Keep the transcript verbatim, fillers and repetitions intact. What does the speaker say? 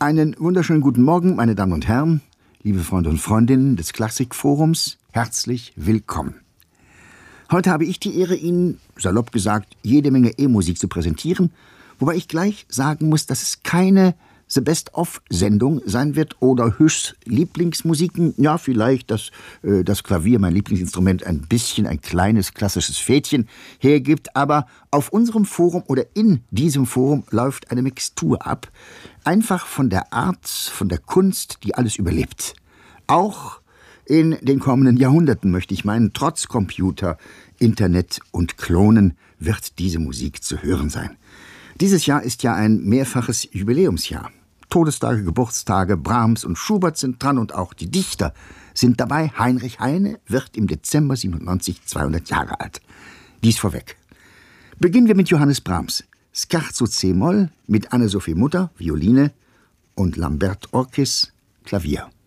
Einen wunderschönen guten Morgen, meine Damen und Herren, liebe Freunde und Freundinnen des Klassikforums, herzlich willkommen. Heute habe ich die Ehre, Ihnen, salopp gesagt, jede Menge E-Musik zu präsentieren, wobei ich gleich sagen muss, dass es keine The Best-of-Sendung sein wird oder höchst Lieblingsmusiken. Ja, vielleicht, dass äh, das Klavier, mein Lieblingsinstrument, ein bisschen ein kleines klassisches Fädchen hergibt. Aber auf unserem Forum oder in diesem Forum läuft eine Mixtur ab. Einfach von der Art, von der Kunst, die alles überlebt. Auch in den kommenden Jahrhunderten, möchte ich meinen, trotz Computer, Internet und Klonen wird diese Musik zu hören sein. Dieses Jahr ist ja ein mehrfaches Jubiläumsjahr. Todestage, Geburtstage, Brahms und Schubert sind dran und auch die Dichter sind dabei. Heinrich Heine wird im Dezember siebenundneunzig zweihundert Jahre alt. Dies vorweg. Beginnen wir mit Johannes Brahms. Scherzo C-Moll mit Anne-Sophie Mutter, Violine und Lambert Orkis, Klavier.